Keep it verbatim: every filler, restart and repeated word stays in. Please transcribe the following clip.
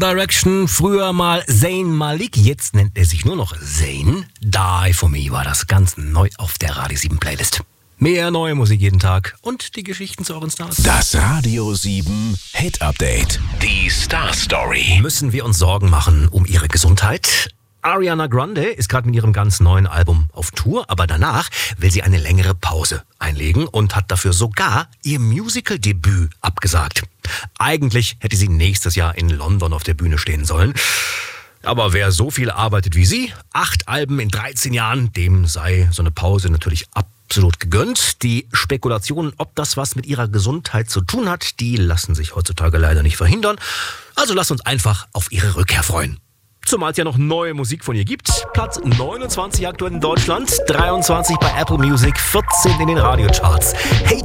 Direction, früher mal Zayn Malik, jetzt nennt er sich nur noch Zayn. Die For Me war das ganz neu auf der Radio sieben Playlist. Mehr neue Musik jeden Tag und die Geschichten zu euren Stars. Das Radio sieben Hit Update. Die Star Story. Müssen wir uns Sorgen machen um ihre Gesundheit? Ariana Grande ist gerade mit ihrem ganz neuen Album auf Tour, aber danach will sie eine längere Pause einlegen und hat dafür sogar ihr Musical-Debüt abgesagt. Eigentlich hätte sie nächstes Jahr in London auf der Bühne stehen sollen. Aber wer so viel arbeitet wie sie, acht Alben in dreizehn Jahren, dem sei so eine Pause natürlich absolut gegönnt. Die Spekulationen, ob das was mit ihrer Gesundheit zu tun hat, die lassen sich heutzutage leider nicht verhindern. Also lasst uns einfach auf ihre Rückkehr freuen. Zumal es ja noch neue Musik von ihr gibt. Platz neunundzwanzig aktuell in Deutschland, dreiundzwanzig bei Apple Music, vierzehn in den Radiocharts. Hey!